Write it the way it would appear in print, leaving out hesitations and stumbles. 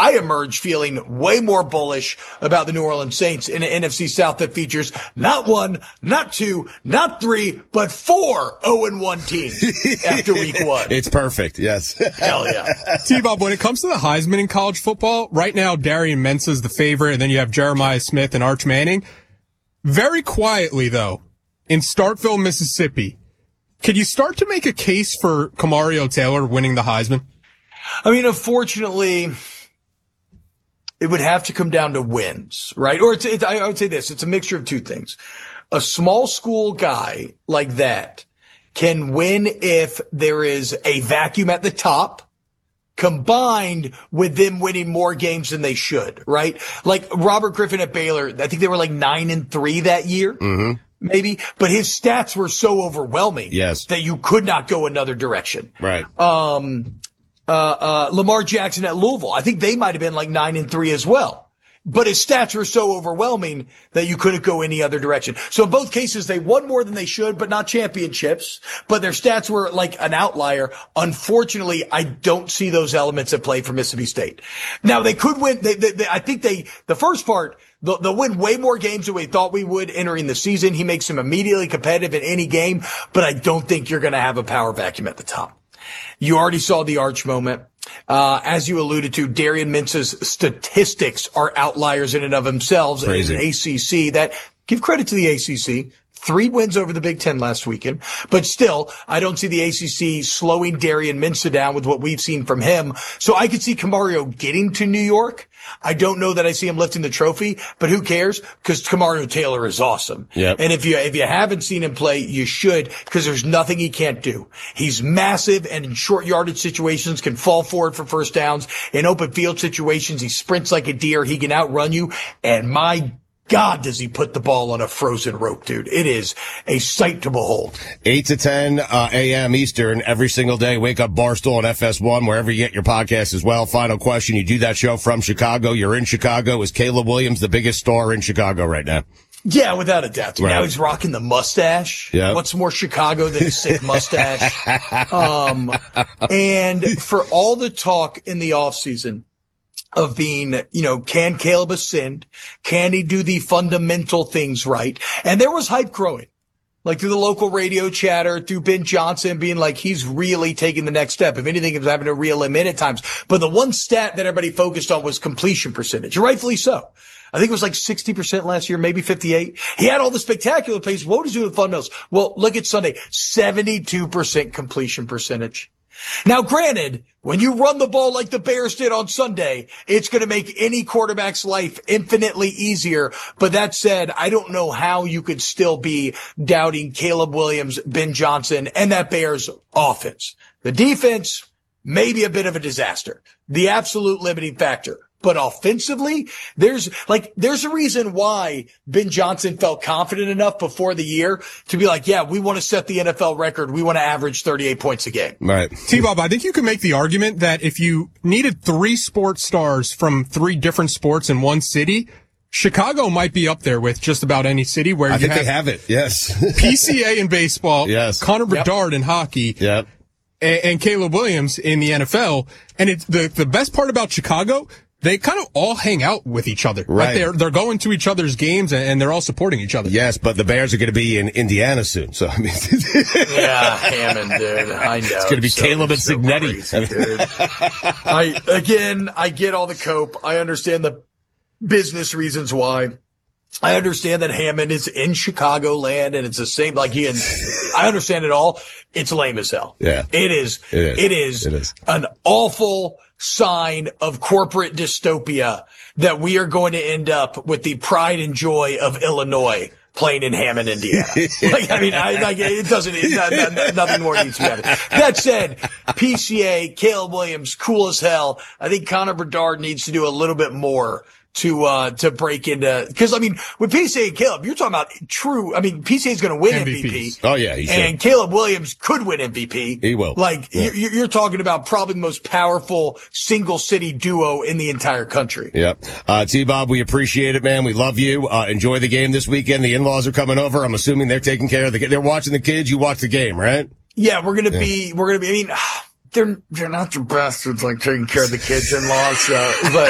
I emerge feeling way more bullish about the New Orleans Saints in an NFC South that features not one, not two, not three, but 4 0-1 teams after week 1. It's perfect. Yes. Hell yeah. T-Bob, when it comes to the Heisman in college football, right now Darian Mensah's the favorite, and then you have Jeremiah Smith and Arch Manning. Very quietly, though, in Starkville, Mississippi, could you start to make a case for Kamario Taylor winning the Heisman? I mean, unfortunately, it would have to come down to wins, right? Or I would say this, it's a mixture of two things. A small school guy like that can win if there is a vacuum at the top, combined with them winning more games than they should, right? Like Robert Griffin at Baylor, I think they were like 9-3 that year. Mm-hmm. Maybe, but his stats were so overwhelming that you could not go another direction. Right. Lamar Jackson at Louisville, I think they might have been like 9-3 as well. But his stats were so overwhelming that you couldn't go any other direction. So in both cases, they won more than they should, but not championships. But their stats were like an outlier. Unfortunately, I don't see those elements at play for Mississippi State. Now, they could win. I think the first part, they'll win way more games than we thought we would entering the season. He makes them immediately competitive in any game, but I don't think you're going to have a power vacuum at the top. You already saw the Arch moment. As you alluded to, Darian Mensah's statistics are outliers in and of themselves. Crazy. In an ACC that, give credit to the ACC, 3 wins over the Big Ten last weekend. But still, I don't see the ACC slowing Darian Mensah down with what we've seen from him. So I could see Kamario getting to New York. I don't know that I see him lifting the trophy, but who cares? Because Kamario Taylor is awesome. Yep. And if you haven't seen him play, you should, because there's nothing he can't do. He's massive and in short yardage situations can fall forward for first downs. In open field situations, he sprints like a deer. He can outrun you. And my God, does he put the ball on a frozen rope, dude. It is a sight to behold. 8 to 10 a.m. Eastern every single day. Wake Up Barstool and FS1, wherever you get your podcast as well. Final question. You do that show from Chicago. You're in Chicago. Is Caleb Williams the biggest star in Chicago right now? Yeah, without a doubt. Right. Now he's rocking the mustache. Yep. What's more Chicago than a sick mustache? And for all the talk in the offseason of being, can Caleb ascend? Can he do the fundamental things right? And there was hype growing, like through the local radio chatter, through Ben Johnson being like, he's really taking the next step. If anything, he was having to reel him in at times. But the one stat that everybody focused on was completion percentage, rightfully so. I think it was like 60% last year, maybe 58. He had all the spectacular plays. What was he doing with fundamentals? Well, look at Sunday, 72% completion percentage. Now, granted, when you run the ball like the Bears did on Sunday, it's going to make any quarterback's life infinitely easier. But that said, I don't know how you could still be doubting Caleb Williams, Ben Johnson, and that Bears offense. The defense, maybe a bit of a disaster. The absolute limiting factor. But offensively, there's a reason why Ben Johnson felt confident enough before the year to be like, yeah, we want to set the NFL record. We want to average 38 points a game. Right. T-Bob, I think you can make the argument that if you needed 3 sports stars from 3 different sports in one city, Chicago might be up there with just about any city where I think they have it. Yes. PCA in baseball. Yes. Connor Bedard in hockey. Yep. And Caleb Williams in the NFL. And it's the best part about Chicago, they kind of all hang out with each other. Right. They're going to each other's games and they're all supporting each other. Yes, but the Bears are going to be in Indiana soon. So, I mean. Yeah, Hammond, dude. I know. It's going to be Caleb and Signetti. I get all the cope. I understand the business reasons why. I understand that Hammond is in Chicagoland and it's the same, I understand it all. It's lame as hell. Yeah. It is an awful sign of corporate dystopia that we are going to end up with the pride and joy of Illinois playing in Hammond, Indiana. Nothing more needs to be added. That said, PCA, Caleb Williams, cool as hell. I think Connor Bedard needs to do a little bit more to break into, because with PCA and Caleb, you're talking about PCA is going to win MVP. Oh yeah, he should. And Caleb Williams could win MVP. He will. You're talking about probably the most powerful single city duo in the entire country. Yep. T-Bob, we appreciate it, man. We love you. Enjoy the game this weekend. The in-laws are coming over. I'm assuming they're taking care of they're watching the kids. You watch the game, right? Yeah, we're gonna be, they're not the bastards like taking care of the kids in-laws, but